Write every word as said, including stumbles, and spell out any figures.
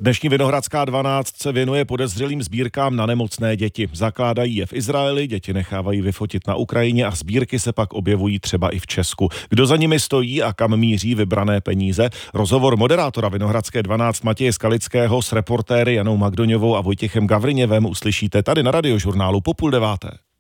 Dnešní Vinohradská dvanáct se věnuje podezřelým sbírkám na nemocné děti. Zakládají je v Izraeli, děti nechávají vyfotit na Ukrajině a sbírky se pak objevují třeba i v Česku. Kdo za nimi stojí a kam míří vybrané peníze? Rozhovor moderátora Vinohradské dvanáct Matěje Skalického s reportéry Janou Magdoňovou a Vojtěchem Gavriněvem uslyšíte tady na Radiožurnálu po půl deváté.